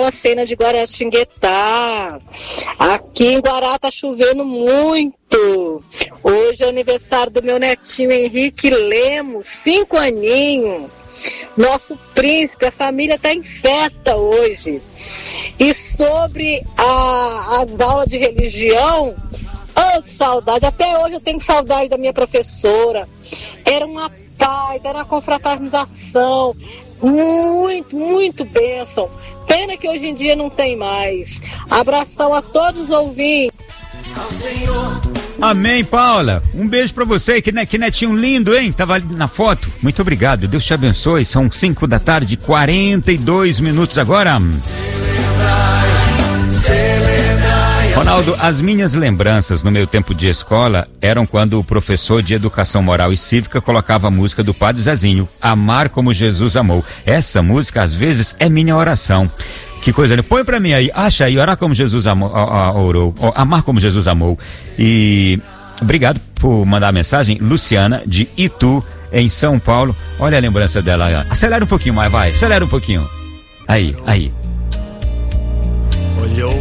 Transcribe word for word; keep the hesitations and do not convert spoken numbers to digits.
Lucena de Guaratinguetá. Aqui em Guará tá chovendo muito. Hoje é aniversário do meu netinho Henrique Lemos, cinco aninhos. Nosso príncipe, a família está em festa hoje. E sobre a, as aulas de religião, oh, saudade, até hoje eu tenho saudade da minha professora. Era uma paz, era uma confraternização, muito, muito bênção. Pena que hoje em dia não tem mais. Abração a todos os ouvintes. Amém, Paula. Um beijo pra você, que, que netinho lindo, hein? Tava ali na foto. Muito obrigado, Deus te abençoe. São cinco da tarde, quarenta e dois minutos agora. Ronaldo, as minhas lembranças no meu tempo de escola eram quando o professor de educação moral e cívica colocava a música do Padre Zezinho, Amar Como Jesus Amou. Essa música, às vezes, é minha oração. Que coisa, né? Põe pra mim aí, acha aí, orar como Jesus amou, orou, amar como Jesus amou. E obrigado por mandar a mensagem, Luciana, de Itu, em São Paulo. Olha a lembrança dela aí. Acelera um pouquinho mais, vai, acelera um pouquinho. Aí, aí. Olhou